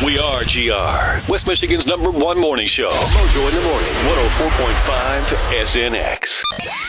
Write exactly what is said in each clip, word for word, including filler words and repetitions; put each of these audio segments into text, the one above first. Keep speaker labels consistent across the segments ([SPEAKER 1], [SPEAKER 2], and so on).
[SPEAKER 1] We are G R, West Michigan's number one morning show. Mojo in the morning, one oh four point five S N X.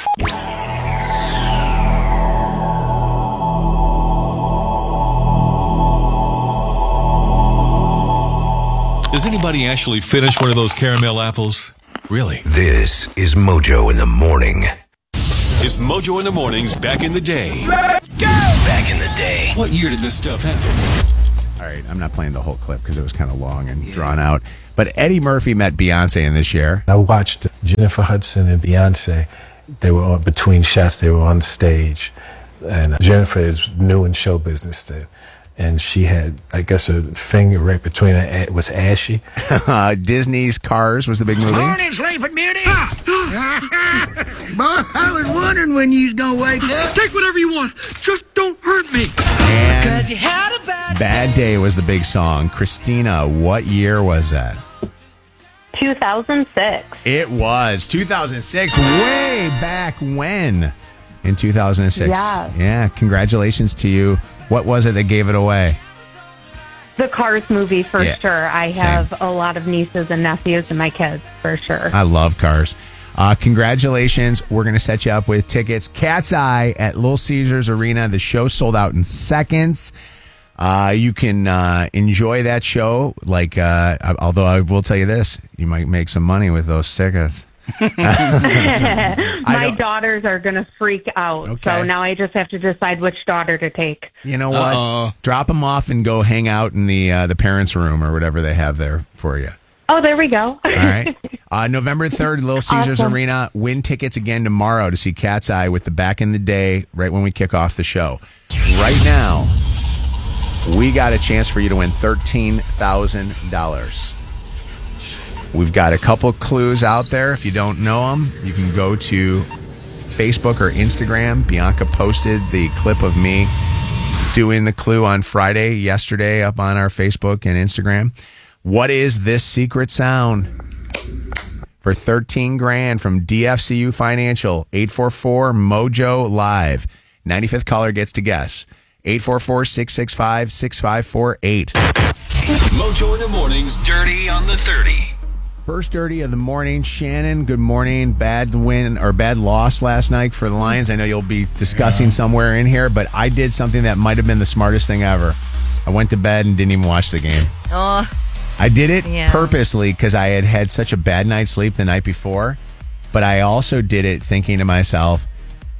[SPEAKER 1] Does anybody actually finish one of those caramel apples? Really?
[SPEAKER 2] This is Mojo in the morning.
[SPEAKER 1] It's Mojo in the mornings back in the day.
[SPEAKER 2] Let's go! Back in the day.
[SPEAKER 1] What year did this stuff happen?
[SPEAKER 3] All right, I'm not playing the whole clip because it was kind of long and yeah. drawn out. But Eddie Murphy met Beyonce in this year.
[SPEAKER 4] I watched Jennifer Hudson and Beyonce. They were on, between shots. They were on stage. And Jennifer is new in show business there. And she had, I guess, her finger right between her, it was ashy.
[SPEAKER 3] uh, Disney's Cars was the big movie.
[SPEAKER 5] Morning, Sleeping Beauty. Boy, I was wondering when you was going to wake up.
[SPEAKER 6] Take whatever you want. Just don't hurt me.
[SPEAKER 3] And
[SPEAKER 5] because you had a bad,
[SPEAKER 3] bad Day was the big song. Christina, what year was that?
[SPEAKER 7] two thousand six.
[SPEAKER 3] It was. two thousand six, way back when? In two thousand six.
[SPEAKER 7] Yeah.
[SPEAKER 3] Yeah, congratulations to you. What was it that gave it away?
[SPEAKER 7] The Cars movie, for
[SPEAKER 3] yeah,
[SPEAKER 7] sure. I have same. a lot of nieces and nephews and my kids, for sure.
[SPEAKER 3] I love Cars. Uh, congratulations. We're going to set you up with tickets. Cat's Eye at Little Caesars Arena. The show sold out in seconds. Uh, you can uh, enjoy that show. Like, uh, although I will tell you this, you might make some money with those tickets.
[SPEAKER 7] My daughters are going to freak out.
[SPEAKER 3] Okay.
[SPEAKER 7] So now I just have to decide which daughter to take.
[SPEAKER 3] You know what?
[SPEAKER 8] Uh-oh.
[SPEAKER 3] Drop them off and go hang out in the uh, the parents' room or whatever they have there for you.
[SPEAKER 7] Oh, there we go.
[SPEAKER 3] All right. Uh, November third, Little Caesars
[SPEAKER 7] Awesome.
[SPEAKER 3] Arena. Win tickets again tomorrow to see Cat's Eye with the Back in the Day right when we kick off the show. Right now, we got a chance for you to win thirteen thousand dollars. We've got a couple clues out there. If you don't know them, you can go to Facebook or Instagram. Bianca posted the clip of me doing the clue on Friday, yesterday, up on our Facebook and Instagram. What is this secret sound? For thirteen grand from D F C U Financial, eight four four Mojo Live. ninety-fifth caller gets to guess. eight four four, six six five, six five four eight.
[SPEAKER 1] Mojo in the mornings, Dirty on the thirty.
[SPEAKER 3] First dirty of the morning. Shannon, good morning. Bad win or bad loss last night for the Lions. I know you'll be discussing yeah. somewhere in here, but I did something that might have been the smartest thing ever. I went to bed and didn't even watch the game.
[SPEAKER 9] Oh,
[SPEAKER 3] I did it
[SPEAKER 9] yeah.
[SPEAKER 3] purposely because I had had such a bad night's sleep the night before, but I also did it thinking to myself,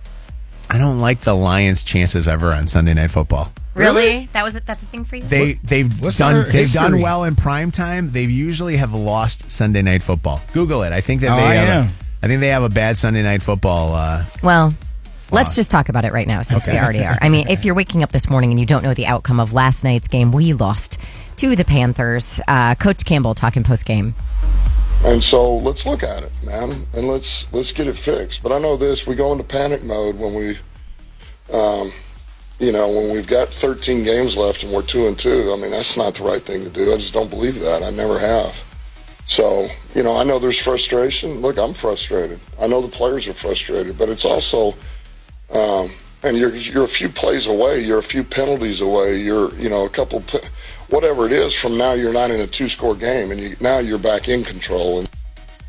[SPEAKER 3] I don't like the Lions' chances ever on Sunday Night Football.
[SPEAKER 9] Really? That was that's a thing for you?
[SPEAKER 3] They they've
[SPEAKER 8] What's
[SPEAKER 3] done
[SPEAKER 8] our
[SPEAKER 3] they've
[SPEAKER 8] history?
[SPEAKER 3] done well in prime time. They usually have lost Sunday Night Football. Google it. I think that
[SPEAKER 8] Oh,
[SPEAKER 3] they
[SPEAKER 8] I
[SPEAKER 3] have
[SPEAKER 8] am.
[SPEAKER 3] a, I think they have a bad Sunday Night Football. Uh,
[SPEAKER 9] Well, let's just talk about it right now since
[SPEAKER 3] Okay.
[SPEAKER 9] we already are. I mean, if you're waking up this morning and you don't know the outcome of last night's game, we lost to the Panthers. Uh, Coach Campbell talking post-game.
[SPEAKER 10] And so let's look at it, man, and let's let's get it fixed. But I know this: we go into panic mode when we, um, you know, when we've got thirteen games left and we're two and two. I mean, that's not the right thing to do. I just don't believe that. I never have. So, you know, I know there's frustration. Look, I'm frustrated. I know the players are frustrated, but it's also, um, and you're you're a few plays away. You're a few penalties away. You're, you know, a couple. Whatever it is, from now you're not in a two-score game, and you, now you're back in control. And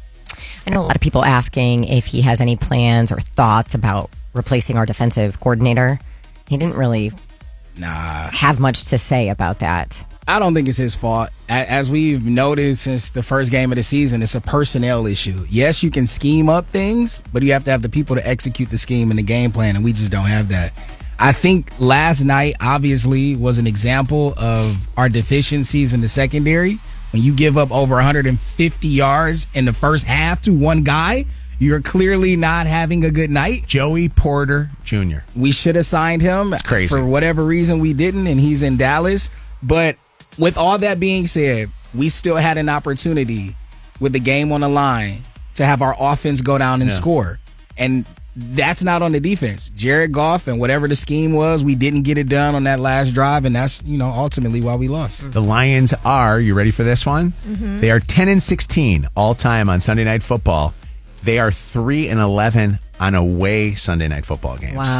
[SPEAKER 9] I know a lot of people asking if he has any plans or thoughts about replacing our defensive coordinator. He didn't really
[SPEAKER 8] Nah.
[SPEAKER 9] have much to say about that.
[SPEAKER 8] I don't think it's his fault. A- As we've noted since the first game of the season, it's a personnel issue. Yes, you can scheme up things, but you have to have the people to execute the scheme and the game plan, and we just don't have that. I think last night, obviously, was an example of our deficiencies in the secondary. When you give up over one hundred fifty yards in the first half to one guy, you're clearly not having a good night.
[SPEAKER 3] Joey Porter Junior
[SPEAKER 8] We should have signed him.
[SPEAKER 3] Crazy.
[SPEAKER 8] For whatever reason, we didn't, and he's in Dallas. But with all that being said, we still had an opportunity with the game on the line to have our offense go down and
[SPEAKER 3] Yeah.
[SPEAKER 8] score. And that's not on the defense. Jared Goff and whatever the scheme was, we didn't get it done on that last drive, and that's, you know, ultimately why we lost.
[SPEAKER 3] The Lions are, you ready for this one?
[SPEAKER 9] Mm-hmm.
[SPEAKER 3] They are ten and sixteen all time on Sunday Night Football. They are three and eleven on away Sunday Night Football games.
[SPEAKER 9] Wow.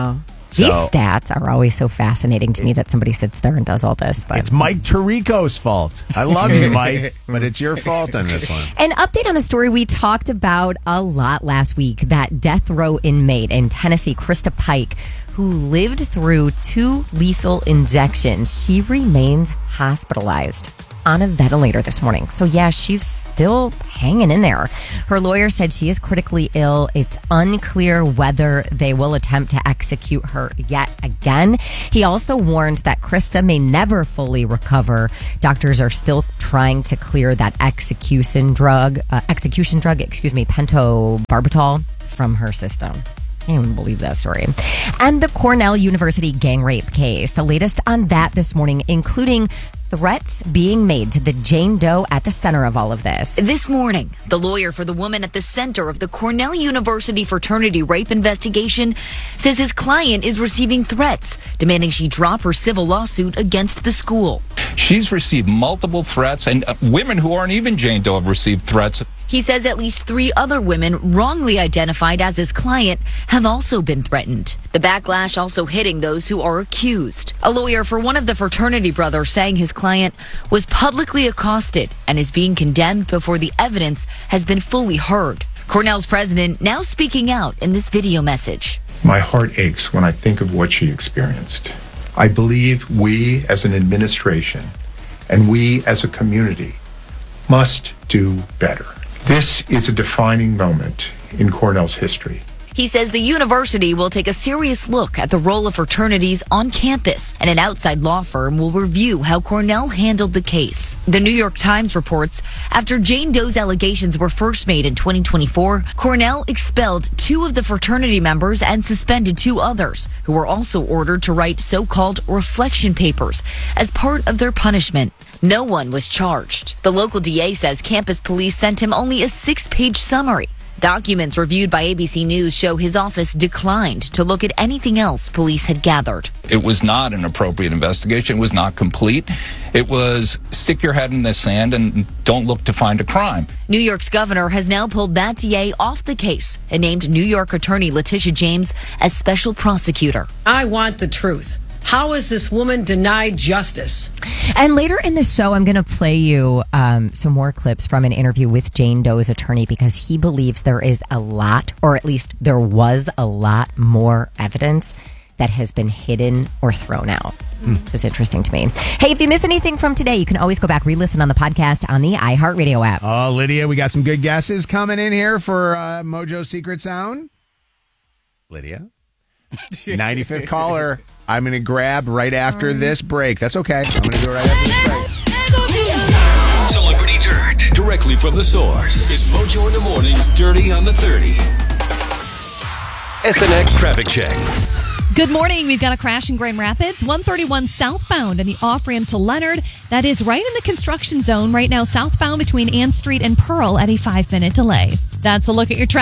[SPEAKER 9] These
[SPEAKER 3] So-
[SPEAKER 9] stats are always so fascinating to me that somebody sits there and does all this. But
[SPEAKER 3] It's Mike Tirico's fault. I love you, Mike, but it's your fault on this one.
[SPEAKER 9] An update on a story we talked about a lot last week, that death row inmate in Tennessee, Krista Pike, who lived through two lethal injections. She remains hospitalized on a ventilator this morning. So yeah, she's still hanging in there. Her lawyer said she is critically ill. It's unclear whether they will attempt to execute her yet again. He also warned that Krista may never fully recover. Doctors are still trying to clear that execution drug, uh, execution drug, excuse me, pentobarbital from her system. I can't even believe that story. And the Cornell University gang rape case. The latest on that this morning, including threats being made to the Jane Doe at the center of all of this.
[SPEAKER 11] This morning, the lawyer for the woman at the center of the Cornell University fraternity rape investigation says his client is receiving threats, demanding she drop her civil lawsuit against the school.
[SPEAKER 12] She's received multiple threats, and uh, women who aren't even Jane Doe have received threats.
[SPEAKER 11] He says at least three other women wrongly identified as his client have also been threatened. The backlash also hitting those who are accused. A lawyer for one of the fraternity brothers saying his client was publicly accosted and is being condemned before the evidence has been fully heard. Cornell's president now speaking out in this video message.
[SPEAKER 13] My heart aches when I think of what she experienced. I believe we as an administration and we as a community must do better. This is a defining moment in Cornell's history.
[SPEAKER 11] He says the university will take a serious look at the role of fraternities on campus, and an outside law firm will review how Cornell handled the case. The New York Times reports after Jane Doe's allegations were first made in twenty twenty-four, Cornell expelled two of the fraternity members and suspended two others, who were also ordered to write so-called reflection papers as part of their punishment. No one was charged. The local D A says campus police sent him only a six-page summary. Documents reviewed by A B C News show his office declined to look at anything else police had gathered.
[SPEAKER 12] It was not an appropriate investigation. It was not complete. It was stick your head in the sand and don't look to find a crime.
[SPEAKER 11] New York's governor has now pulled that D A off the case and named New York attorney Letitia James as special prosecutor.
[SPEAKER 14] I want the truth. How is this woman denied justice?
[SPEAKER 9] And later in the show, I'm going to play you um, some more clips from an interview with Jane Doe's attorney, because he believes there is a lot, or at least there was a lot more evidence that has been hidden or thrown out. Mm. It's interesting to me. Hey, if you miss anything from today, you can always go back, re-listen on the podcast on the iHeartRadio app.
[SPEAKER 3] Oh, Lydia, we got some good guesses coming in here for uh, Mojo Secret Sound. Lydia, ninety-fifth caller. I'm going to grab right after this break. That's okay. I'm going to do it right after this break.
[SPEAKER 1] Celebrity Dirt. Directly from the source. It's Mojo in the Morning's Dirty on the thirty. S N X Traffic Check.
[SPEAKER 15] Good morning. We've got a crash in Grand Rapids, one thirty-one southbound in the off-ramp to Leonard. That is right in the construction zone right now, southbound between Ann Street and Pearl at a five-minute delay. That's a look at your traffic.